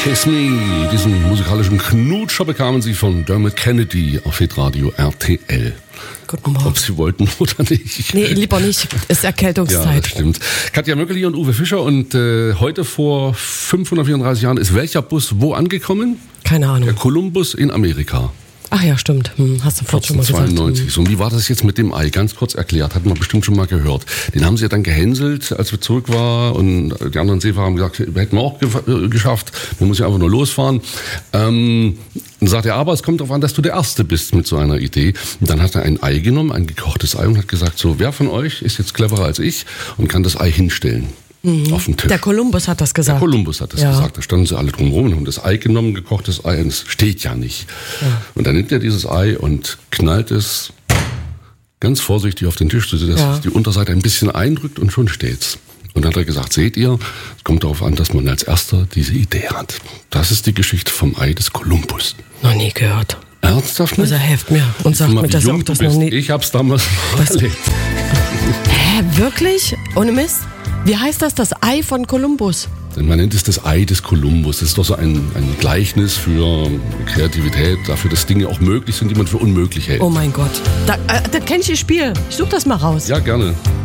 Kiss Me. Diesen musikalischen Knutscher bekamen Sie von Dermot Kennedy auf Hitradio RTL. Guten Morgen. Ob Sie wollten oder nicht. Nee, lieber nicht. Ist Erkältungszeit. Ja, das stimmt. Katja Möckeli und Uwe Fischer. Und heute vor 534 Jahren ist welcher Bus wo angekommen? Keine Ahnung. Der Columbus in Amerika. Ach ja, stimmt. Hast du vorhin schon mal gesagt. 1492. So, und wie war das jetzt mit dem Ei? Ganz kurz erklärt, hat man bestimmt schon mal gehört. Den haben sie ja dann gehänselt, als wir zurück waren. Und die anderen Seefahrer haben gesagt, hätten wir auch geschafft. Man muss ja einfach nur losfahren. Dann sagt er, aber es kommt darauf an, dass du der Erste bist mit so einer Idee. Und dann hat er ein Ei genommen, ein gekochtes Ei, und hat gesagt, so, wer von euch ist jetzt cleverer als ich und kann das Ei hinstellen? Auf den Tisch. Der Columbus hat das gesagt. Der Columbus hat das gesagt. Da standen sie alle drumherum und haben das Ei genommen, gekochtes Ei, und es steht ja nicht. Ja. Und dann nimmt er dieses Ei und knallt es ganz vorsichtig auf den Tisch, sodass die Unterseite ein bisschen eindrückt, und schon steht's. Und dann hat er gesagt, seht ihr, es kommt darauf an, dass man als Erster diese Idee hat. Das ist die Geschichte vom Ei des Columbus. Noch nie gehört. Ernsthaft nicht? Also helft mir und sagt mir, dass auch das noch nie... Ich hab's damals erlebt. Hä, wirklich? Ohne Mist? Wie heißt das Ei von Columbus? Man nennt es das Ei des Columbus. Das ist doch so ein Gleichnis für Kreativität, dafür, dass Dinge auch möglich sind, die man für unmöglich hält. Oh mein Gott. Da kenn ich das Spiel. Ich such das mal raus. Ja, gerne.